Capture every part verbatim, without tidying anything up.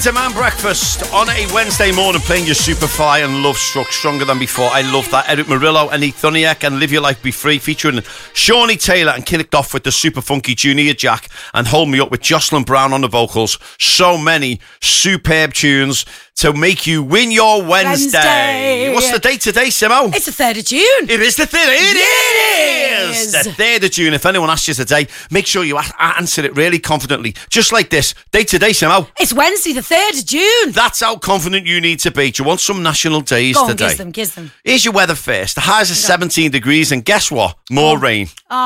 to Man Breakfast on a Wednesday morning, playing your Superfly and Love Struck Stronger Than Before. I love that. Eric Murillo and Ethuniak and Live Your Life Be Free, featuring Shawnee Taylor, and kicked off with the super funky Junior Jack and Hold Me Up with Jocelyn Brown on the vocals. So many superb tunes to make you win your Wednesday. Wednesday. What's the date today, Simo? It's the third of June. It is the third. It It is is. the third of June. If anyone asks you today, make sure you a- answer it really confidently, just like this. Date today, Simo. It's Wednesday, the third of June. That's how confident you need to be. Do you want some national days Go on, today? gives them, gives them. Here's your weather first. The highs are seventeen degrees, and guess what? More rain.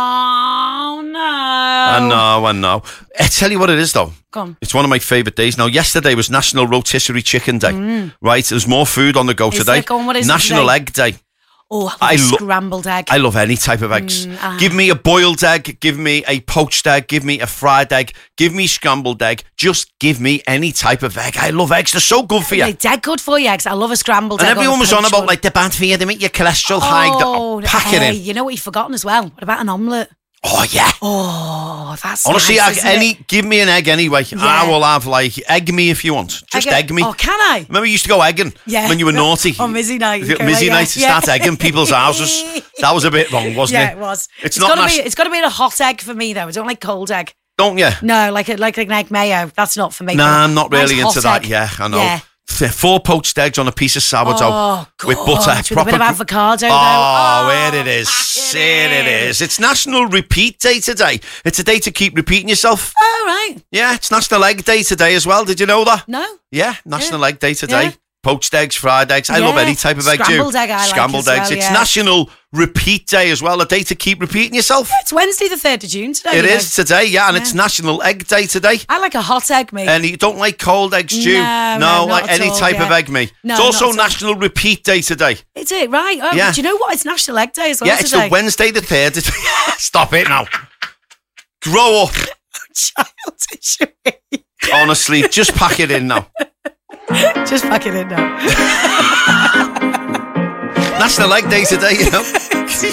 Oh, no. I know, I know. I tell you what it is, though. Go on. It's one of my favourite days. Now, yesterday was National Rotisserie Chicken Day, right? There's more food on the go Is today. there? Go on, what is it National today? Egg Day. Oh, I I lo- love scrambled egg. I love any type of eggs. Mm, ah. Give me a boiled egg, give me a poached egg, give me a fried egg, give me scrambled egg. Just give me any type of egg. I love eggs. They're so good for you. They're dead good for you, eggs. I love a scrambled And egg. everyone a was on poached about one. like they're bad for you. They make your cholesterol high. Oh, Pack hey, it in. You know what you've forgotten as well? What about an omelette? Oh yeah. Oh, that's Honestly, nice, I, isn't any it? give me an egg anyway. I will have like egg me if you want. Just egg, Egg- me. Oh, can I? Remember, you used to go egging Yeah. when you were naughty. On Mizzy night. If you it- go Mizzy like, night to yeah. start egging people's houses. That was a bit wrong, wasn't Yeah, it? it was. It's, It's not gotta nice, be. It's got to be a hot egg for me though. I don't like cold egg. don't you? No, like a, like an egg mayo. That's not for me. Nah, I'm not Nice really hot into that. egg. Yeah, I know. Yeah. F- Four poached eggs on a piece of sourdough Oh, with butter. God, with a bit of avocado, Oh, though. where it is. it Here it is. is. It's National Repeat Day today. It's a day to keep repeating yourself. Oh, right. Yeah, it's National Egg Day today as well. Did you know that? No. Yeah, National Egg Day today. Yeah. Poached eggs, fried eggs. I love Yeah. any type of egg, too. Scrambled egg I like Scrambled as eggs. well, It's yeah. National Repeat Day as well. A day to keep repeating yourself. It's Wednesday, the third of June today. It you is know. today, yeah, and Yeah. it's National Egg Day today. I like a hot egg, mate. And you don't like cold eggs, Stu? No, no, not like at any all, type yeah. of egg, me. No, it's also not at all. National Repeat Day today. Is it right? Oh, Yeah. Do you know what? It's National Egg Day as well Yeah, it's today. the Wednesday the third. Stop it now. Grow up. Childish. Honestly, just pack it in now. Just pack it in now. National Egg Day today, you know.